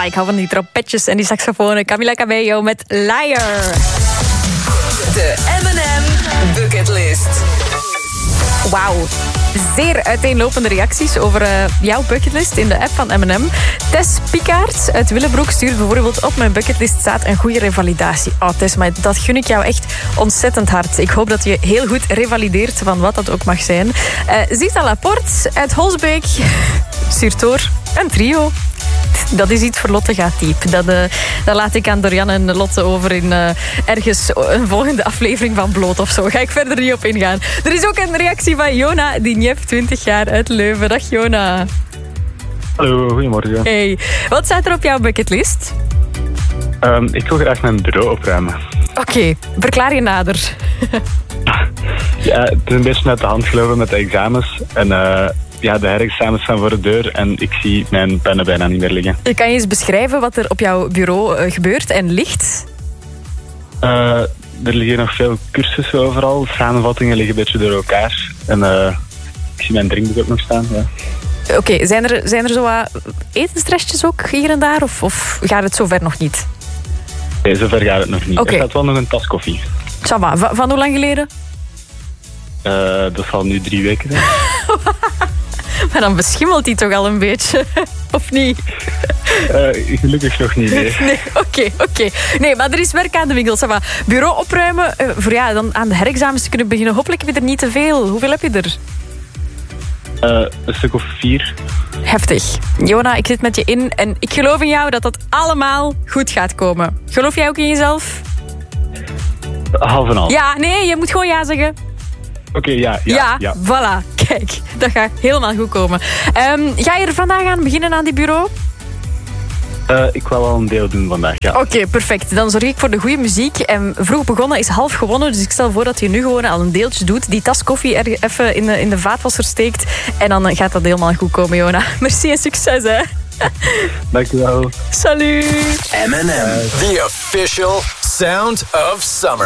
ik hou van die trompetjes en die saxofonen. Camila Cabello met Liar. De M&M Bucketlist. Wauw. Zeer uiteenlopende reacties over jouw bucketlist in de app van M&M. Tess Pikaert uit Willebroek stuurt bijvoorbeeld op mijn bucketlist staat een goede revalidatie. Oh Tess, maar dat gun ik jou echt ontzettend hard. Ik hoop dat je heel goed revalideert van wat dat ook mag zijn. Zita Laporte uit Holsbeek stuurt door een trio. Dat is iets voor Lotte gaat diep. Dat laat ik aan Dorian en Lotte over in ergens een volgende aflevering van Bloot of zo. Ga ik verder niet op ingaan. Er is ook een reactie van Jona Dinjef, 20 jaar uit Leuven. Dag Jona. Hallo, goedemorgen. Hey, wat staat er op jouw bucketlist? Ik wil graag mijn bureau opruimen. Oké, verklaar je nader. Ja, het is een beetje uit de hand gelopen met de examens. En de herexamens staan voor de deur en ik zie mijn pennen bijna niet meer liggen. Kan je eens beschrijven wat er op jouw bureau gebeurt en ligt? Er liggen nog veel cursussen overal. Samenvattingen liggen een beetje door elkaar. En ik zie mijn drinkboek ook nog staan. Ja. Oké, zijn er zo wat etensrestjes ook hier en daar? Of gaat het zover nog niet? Nee, zover gaat het nog niet. Okay. Er staat wel nog een tas koffie. Ça va. Van hoe lang geleden? Dat zal nu 3 weken zijn. Maar dan beschimmelt hij toch al een beetje, of niet? Gelukkig nog niet, nee. Nee, oké. Nee, maar er is werk aan de winkel. Ça va. Bureau opruimen, voor dan aan de herexamens te kunnen beginnen. Hopelijk heb je er niet te veel. Hoeveel heb je er? Een stuk of 4. Heftig. Jona, ik zit met je in en ik geloof in jou dat dat allemaal goed gaat komen. Geloof jij ook in jezelf? Half en half. Ja, nee, je moet gewoon ja zeggen. Oké, ja. Voilà. Kijk, dat gaat helemaal goed komen. Ga je er vandaag aan beginnen aan die bureau? Ik wil wel een deel doen vandaag, ja. Oké, perfect. Dan zorg ik voor de goede muziek. En vroeg begonnen is half gewonnen. Dus ik stel voor dat je nu gewoon al een deeltje doet. Die tas koffie er even in de vaatwasser steekt. En dan gaat dat helemaal goed komen, Jona. Merci en succes, hè. Dankjewel. Salut. M&M, the official sound of summer.